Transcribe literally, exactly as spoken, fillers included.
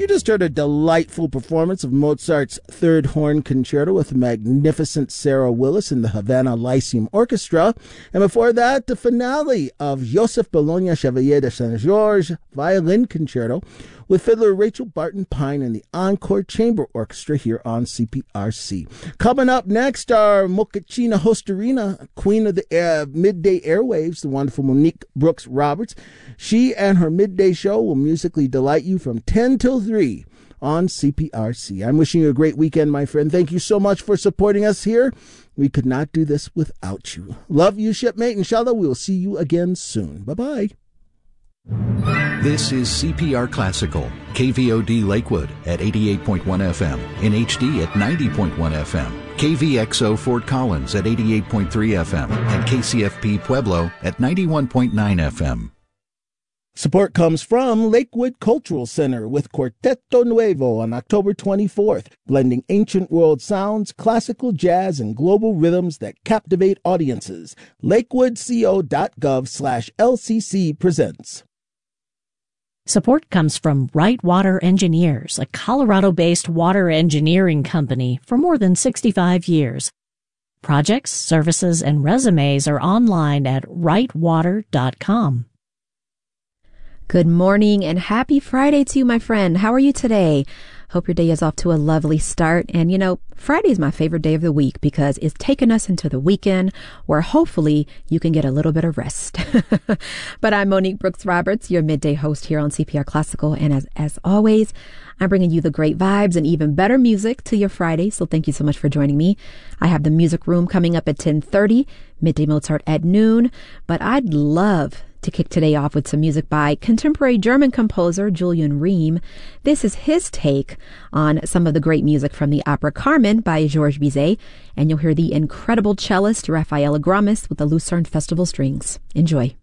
just heard a delightful performance of Mozart's Third Horn Concerto with the magnificent Sarah Willis and the Havana Lyceum Orchestra. And before that, the finale of Joseph Bologna Chevalier de Saint-Georges Violin Concerto with fiddler Rachel Barton Pine and the Encore Chamber Orchestra here on C P R C. Coming up next, our Mochaccina Hostarina, queen of the uh, midday airwaves, the wonderful Monique Brooks Roberts. She and her midday show will musically delight you from ten till three on C P R C. I'm wishing you a great weekend, my friend. Thank you so much for supporting us here. We could not do this without you. Love you, shipmate. Inshallah, we will see you again soon. Bye-bye. This is C P R Classical, K V O D Lakewood at eighty-eight point one F M, in H D at ninety point one F M, K V X O Fort Collins at eighty-eight point three F M, and K C F P Pueblo at ninety-one point nine F M. Support comes from Lakewood Cultural Center with Quarteto Nuevo on October twenty-fourth, blending ancient world sounds, classical jazz, and global rhythms that captivate audiences. lakewoodco.gov slash LCC presents. Support comes from Wright Water Engineers, a Colorado-based water engineering company for more than sixty-five years. Projects, services, and resumes are online at wright water dot com. Good morning and happy Friday to you, my friend. How are you today? Hope your day is off to a lovely start. And you know, Friday is my favorite day of the week because it's taken us into the weekend where hopefully you can get a little bit of rest. But I'm Monique Brooks Roberts, your midday host here on C P R Classical. And as, as always, I'm bringing you the great vibes and even better music to your Friday. So thank you so much for joining me. I have the music room coming up at ten thirty, Midday Mozart at noon. But I'd love to kick today off with some music by contemporary German composer Julian Rehm. This is his take on some of the great music from the opera Carmen by Georges Bizet, and you'll hear the incredible cellist Raffaele Agramis with the Lucerne Festival Strings. Enjoy.